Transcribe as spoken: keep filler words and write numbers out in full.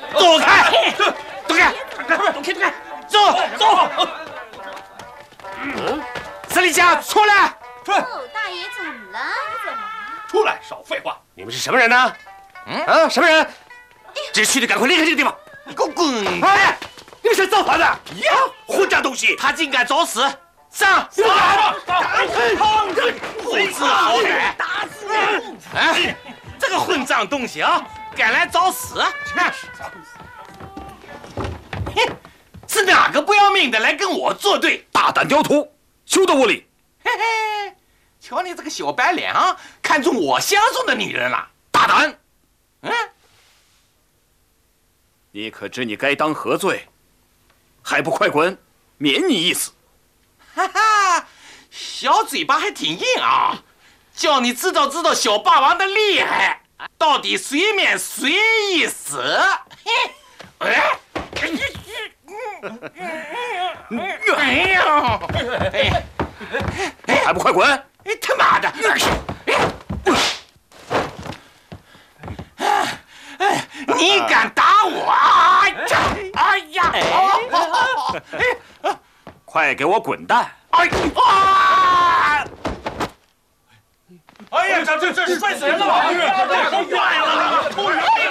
躲开，躲开，躲开，躲开，走走。嗯，司令家出来。 出来。哦，大爷怎么了？怎么了？ 出来，少废话。 你们是什么人呢？嗯啊，什么人？只需你赶快离开这个地方。你给我滚！哎，你们想造反的？呀，混账东西！他竟敢找死！上！上！打死他！不知好歹！打死你！哎，这个混账东西啊，敢来找死！哼！是哪个不要命的来跟我作对？ 大胆刁徒，休得无礼！ 嘿嘿，瞧你这个小白脸啊，看中我相中的女人了，大胆！嗯， 你可知你该当何罪？还不快滚，免你一死！ 哈哈，小嘴巴还挺硬啊，叫你知道知道小霸王的厉害，到底谁免谁一死？嘿，哎。哎呀！哎， 还不快滚！ 哎，他妈的！哎，你敢打我？哎呀！哎， 快给我滚蛋！ 哎啊！ 哎呀，这这这摔死人了吧！